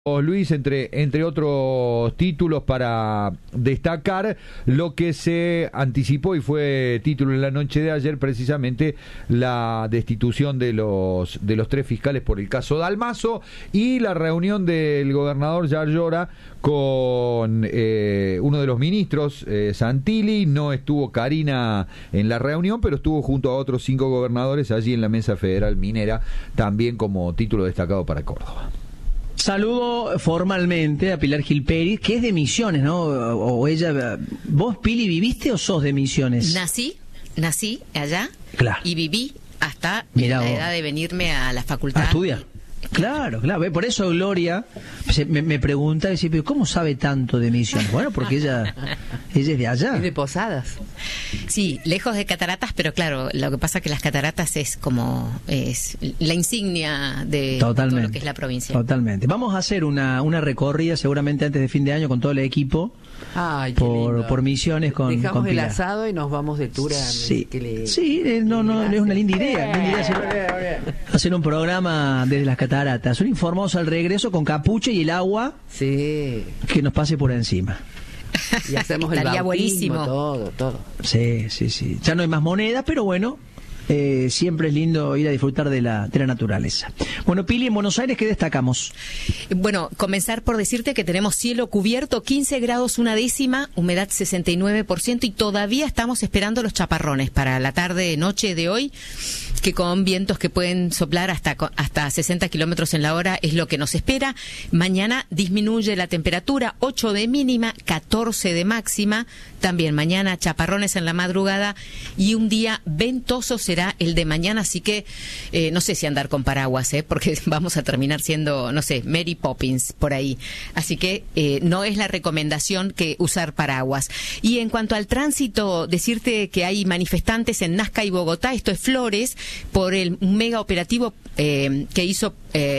Luis, entre otros títulos para destacar, lo que se anticipó y fue título en la noche de ayer, precisamente la destitución de los tres fiscales por el caso Dalmazo y la reunión del gobernador Yarlora con uno de los ministros, Santilli. No estuvo Karina en la reunión, pero estuvo junto a otros 5 gobernadores allí en la Mesa Federal Minera, también como título destacado para Córdoba. Saludo formalmente a Pilar Gilperi, que es de Misiones, ¿no? O ella. ¿Vos, Pili, viviste o sos de Misiones? Nací allá, claro, y viví hasta la edad de venirme a la facultad. ¿A estudiar? Claro. Por eso Gloria me pregunta, dice, pero ¿cómo sabe tanto de Misiones? Bueno, porque ella es de allá. Es de Posadas. Sí, lejos de cataratas, pero claro, lo que pasa es que las cataratas es la insignia de todo lo que es la provincia. Totalmente. Vamos a hacer una recorrida seguramente antes de fin de año con todo el equipo. Ay, por Misiones con dejamos Pilar. El asado y nos vamos de tour a sí, es una linda idea, hacer un programa desde las cataratas, un informados al regreso con capucha y el agua que nos pase por encima. Y hacemos el bautismo, buenísimo. Todo. Sí. Ya no hay más monedas, pero bueno, siempre es lindo ir a disfrutar de la naturaleza. Bueno, Pili, en Buenos Aires, ¿qué destacamos? Bueno, comenzar por decirte que tenemos cielo cubierto, 15 grados una décima, humedad 69%, y todavía estamos esperando los chaparrones para la tarde-noche de hoy, que con vientos que pueden soplar hasta 60 kilómetros en la hora es lo que nos espera. Mañana disminuye la temperatura, 8 de mínima, 14 de máxima. También mañana chaparrones en la madrugada y un día ventoso será el de mañana, así que no sé si andar con paraguas, porque vamos a terminar siendo, no sé, Mary Poppins por ahí. Así que no es la recomendación que usar paraguas. Y en cuanto al tránsito, decirte que hay manifestantes en Nazca y Bogotá, esto es Flores, por un mega operativo que hizo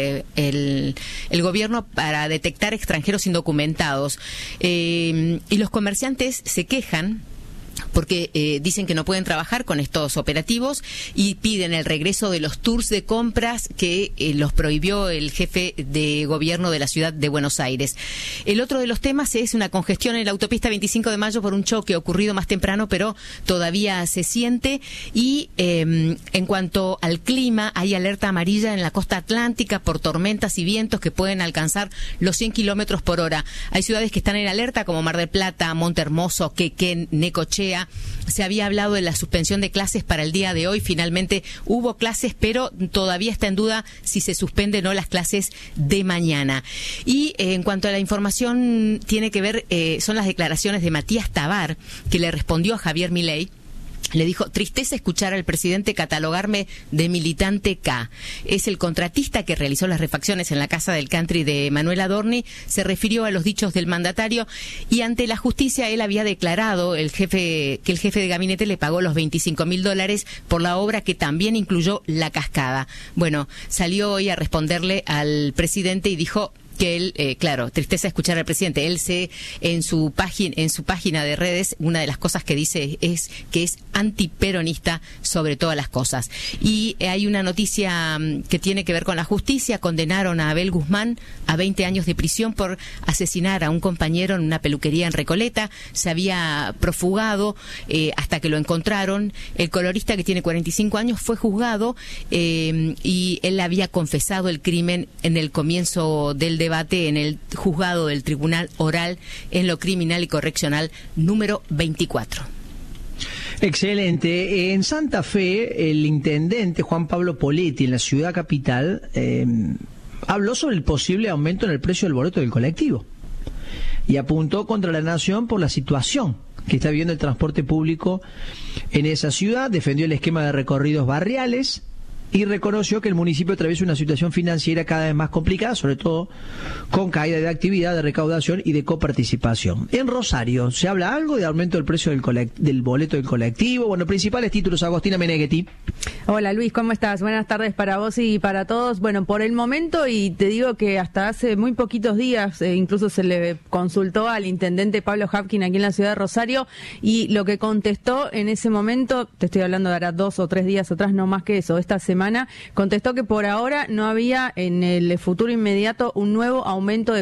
el gobierno para detectar extranjeros indocumentados. Y los comerciantes se quejan porque dicen que no pueden trabajar con estos operativos y piden el regreso de los tours de compras que los prohibió el jefe de gobierno de la ciudad de Buenos Aires. El otro de los temas es una congestión en la autopista 25 de Mayo por un choque ocurrido más temprano, pero todavía se siente. Y en cuanto al clima, hay alerta amarilla en la costa atlántica por tormentas y vientos que pueden alcanzar los 100 kilómetros por hora. Hay ciudades que están en alerta como Mar del Plata, Monte Hermoso, Quequén, Necochea. Se había hablado de la suspensión de clases para el día de hoy. Finalmente hubo clases, pero todavía está en duda si se suspenden o no las clases de mañana. Y en cuanto a la información, tiene que ver, son las declaraciones de Matías Tabar, que le respondió a Javier Milei. Le dijo: tristeza escuchar al presidente catalogarme de militante K. Es el contratista que realizó las refacciones en la casa del country de Manuel Adorni. Se refirió a los dichos del mandatario y ante la justicia él había declarado que el jefe de gabinete le pagó los $25.000 por la obra que también incluyó la cascada. Bueno, salió hoy a responderle al presidente y dijo que él, claro, tristeza escuchar al presidente. Él en su página de redes, una de las cosas que dice es que es antiperonista sobre todas las cosas. Y hay una noticia que tiene que ver con la justicia. Condenaron a Abel Guzmán a 20 años de prisión por asesinar a un compañero en una peluquería en Recoleta. Se había profugado hasta que lo encontraron. El colorista, que tiene 45 años, fue juzgado y él había confesado el crimen en el comienzo del debate en el juzgado del Tribunal Oral en lo Criminal y Correccional número 24. Excelente. En Santa Fe, el intendente Juan Pablo Poletti, en la ciudad capital, habló sobre el posible aumento en el precio del boleto del colectivo y apuntó contra la nación por la situación que está viviendo el transporte público en esa ciudad. Defendió el esquema de recorridos barriales y reconoció que el municipio atraviesa una situación financiera cada vez más complicada, sobre todo con caída de actividad, de recaudación y de coparticipación. En Rosario, ¿se habla algo de aumento del precio del boleto del colectivo? Bueno, principales títulos, Agostina Meneghetti. Hola Luis, ¿cómo estás? Buenas tardes para vos y para todos. Bueno, por el momento, y te digo que hasta hace muy poquitos días, incluso se le consultó al intendente Pablo Hapkin aquí en la ciudad de Rosario, y lo que contestó en ese momento, te estoy hablando de ahora 2 o 3 días atrás, no más que eso, esta semana semana, contestó que por ahora no había en el futuro inmediato un nuevo aumento de